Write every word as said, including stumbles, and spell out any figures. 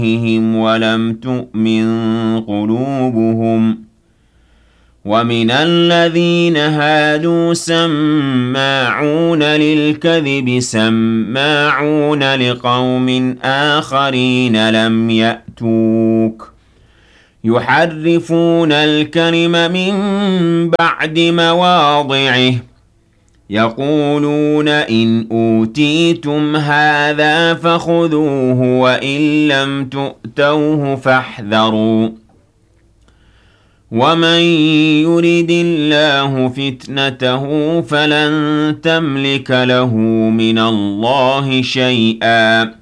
أفواههم ولم تؤمن قلوبهم ومن الذين هادوا سماعون للكذب سماعون لقوم آخرين لم يأتوك يحرفون الكلم من بعد مواضعه يقولون إن أوتيتم هذا فخذوه وإن لم تؤتوه فاحذروا ومن يرد الله فتنته فلن تملك له من الله شيئا